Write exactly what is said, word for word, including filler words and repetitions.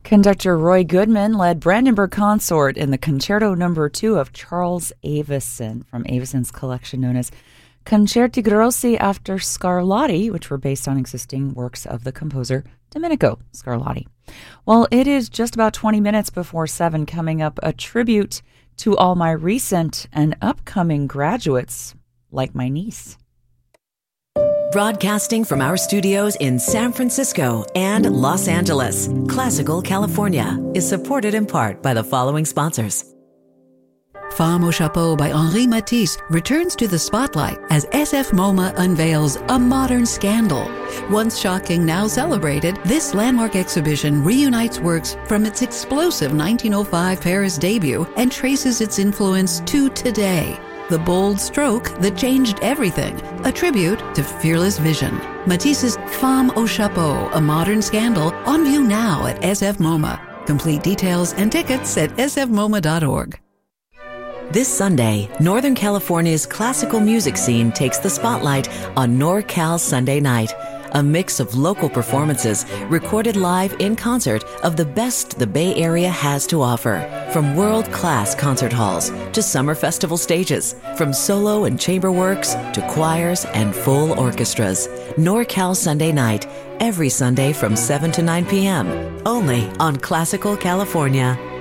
Conductor Roy Goodman led Brandenburg Consort in the Concerto Number Two of Charles Avison from Avison's collection known as Concerti Grossi after Scarlatti, which were based on existing works of the composer Domenico Scarlatti. Well, it is just about twenty minutes before seven. Coming up, a tribute to all my recent and upcoming graduates, like my niece. Broadcasting from our studios in San Francisco and Los Angeles, Classical California is supported in part by the following sponsors. Femme au Chapeau by Henri Matisse returns to the spotlight as S F MoMA unveils a modern scandal. Once shocking, now celebrated, this landmark exhibition reunites works from its explosive nineteen oh five Paris debut and traces its influence to today. The bold stroke that changed everything, a tribute to fearless vision. Matisse's Femme au Chapeau, a modern scandal, on view now at S F MoMA. Complete details and tickets at s f moma dot org. This Sunday, Northern California's classical music scene takes the spotlight on NorCal Sunday Night, a mix of local performances recorded live in concert of the best the Bay Area has to offer. From world-class concert halls to summer festival stages, from solo and chamber works to choirs and full orchestras. NorCal Sunday Night, every Sunday from seven to nine p.m. only on Classical California.